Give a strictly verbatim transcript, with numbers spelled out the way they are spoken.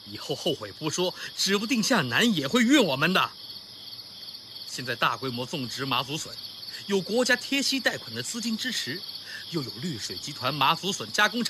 以后后悔不说，指不定向南也会运我们的。现在大规模种植马祖笋，有国家贴息贷款的资金支持，又有绿水集团马祖笋加工厂